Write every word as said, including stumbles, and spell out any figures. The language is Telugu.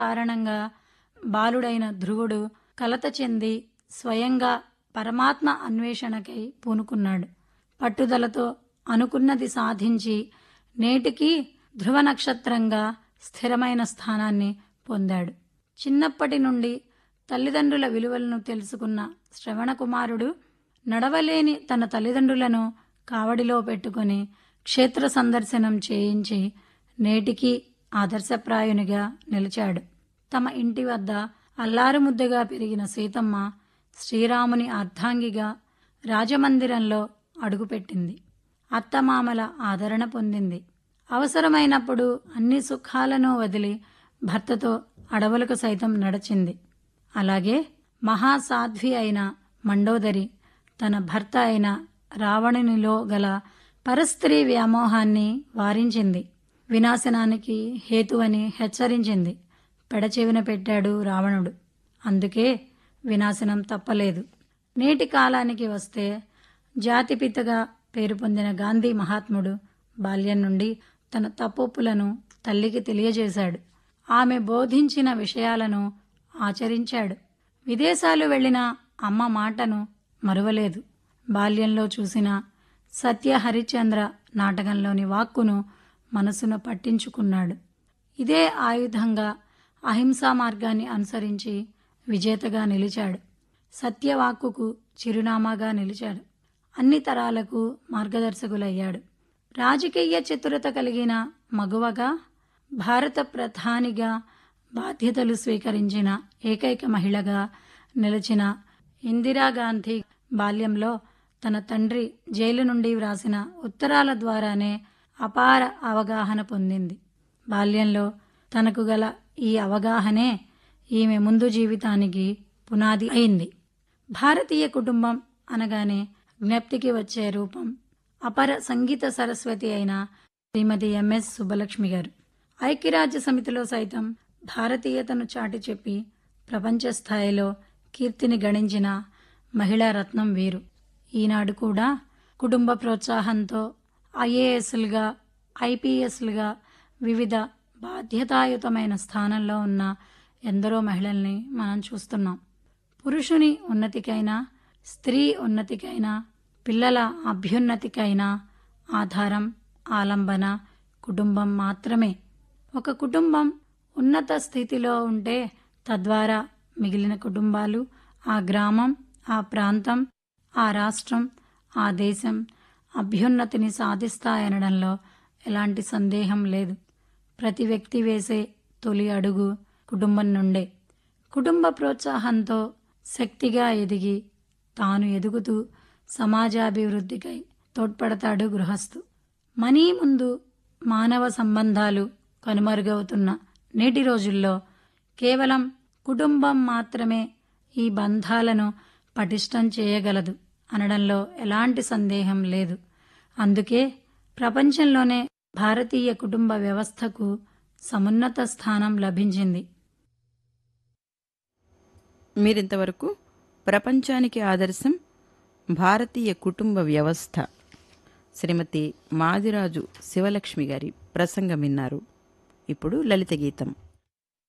కారణంగా బాలుడైన ధ్రువుడు కలత చెంది స్వయంగా పరమాత్మ అన్వేషణకై పూనుకున్నాడు. పట్టుదలతో అనుకున్నది సాధించి నేటికి ధ్రువ నక్షత్రంగా స్థిరమైన స్థానాన్ని పొందాడు. చిన్నప్పటి నుండి తల్లిదండ్రుల విలువలను తెలుసుకున్న శ్రవణకుమారుడు నడవలేని తన తల్లిదండ్రులను కావడిలో పెట్టుకుని క్షేత్ర సందర్శనం చేయించి నేటికి ఆదర్శప్రాయునిగా నిలిచాడు. తమ ఇంటి వద్ద అల్లారుముద్దగా పెరిగిన సీతమ్మ శ్రీరాముని అర్ధాంగిగా రాజమందిరంలో అడుగుపెట్టింది. అత్తమామల ఆదరణ పొందింది. అవసరమైనప్పుడు అన్ని సుఖాలను వదిలి భర్తతో అడవులకు సైతం నడిచింది. అలాగే మహాసాధ్వి అయిన మండోదరి తన భర్త అయిన రావణునిలో గల పరస్త్రీ వ్యామోహాన్ని వారించింది. వినాశనానికి హేతువని హెచ్చరించింది. పెడచెవిన పెట్టాడు రావణుడు. అందుకే వినాశనం తప్పలేదు. నేటి కాలానికి వస్తే జాతిపితగా పేరు పొందిన గాంధీ మహాత్ముడు బాల్యం నుండి తన తప్పొప్పులను తల్లికి తెలియజేశాడు. ఆమె బోధించిన విషయాలను ఆచరించాడు. విదేశాలు వెళ్లిన అమ్మ మాటను మరువలేదు. బాల్యంలో చూసిన సత్య హరిశ్చంద్ర నాటకంలోని వాక్కును మనసును పట్టించుకున్నాడు. ఇదే ఆయుధంగా అహింసా మార్గాన్ని అనుసరించి విజేతగా నిలిచాడు. సత్యవాక్కుకు చిరునామాగా నిలిచాడు. అన్ని తరాలకు మార్గదర్శకులయ్యాడు. రాజకీయ చతురత కలిగిన మగువగా భారత ప్రధానిగా బాధ్యతలు స్వీకరించిన ఏకైక మహిళగా నిలిచిన ఇందిరాగాంధీ బాల్యంలో తన తండ్రి జైలు నుండి వ్రాసిన ఉత్తరాల ద్వారానే అపార అవగాహన పొందింది. బాల్యంలో తనకు గల ఈ అవగాహనే ఈమె ముందు జీవితానికి పునాది అయింది. భారతీయ కుటుంబం అనగానే జ్ఞప్తికి వచ్చే రూపం అపర సంగీత సరస్వతి అయిన శ్రీమతి ఎంఎస్ సుబ్బలక్ష్మి గారు. ఐక్యరాజ్య సమితిలో సైతం భారతీయతను చాటి చెప్పి ప్రపంచ స్థాయిలో కీర్తిని గణించిన మహిళా రత్నం వీరు. ఈనాడు కూడా కుటుంబ ప్రోత్సాహంతో ఐఏఎస్లుగా ఐపీఎస్లుగా వివిధ బాధ్యతాయుతమైన స్థానంలో ఉన్న ఎందరో మహిళల్ని మనం చూస్తున్నాం. పురుషుని ఉన్నతికైనా స్త్రీ ఉన్నతికైనా పిల్లల అభ్యున్నతికైనా ఆధారం ఆలంబన కుటుంబం మాత్రమే. ఒక కుటుంబం ఉన్నత స్థితిలో ఉంటే తద్వారా మిగిలిన కుటుంబాలు, ఆ గ్రామం, ఆ ప్రాంతం, ఆ రాష్ట్రం, ఆ దేశం అభ్యున్నతిని సాధిస్తాయనడంలో ఎలాంటి సందేహం లేదు. ప్రతి వ్యక్తి వేసే తొలి అడుగు కుటుంబం నుండే. కుటుంబ ప్రోత్సాహంతో శక్తిగా ఎదిగి తాను ఎదుగుతూ సమాజాభివృద్ధికై తోడ్పడతాడు గృహస్థు. మనీ ముందు మానవ సంబంధాలు కనుమరుగవుతున్న నేటి రోజుల్లో కేవలం కుటుంబం మాత్రమే ఈ బంధాలను పటిష్టం చేయగలదు అనడంలో ఎలాంటి సందేహం లేదు. అందుకే ప్రపంచంలోనే భారతీయ కుటుంబ వ్యవస్థకు సమున్నత స్థానం లభించింది. మీరింతవరకు ప్రపంచానికి ఆదర్శం భారతీయ కుటుంబ వ్యవస్థ శ్రీమతి మాదిరాజు శివలక్ష్మి గారి ప్రసంగం విన్నారు. ఇప్పుడు లలిత గీతం.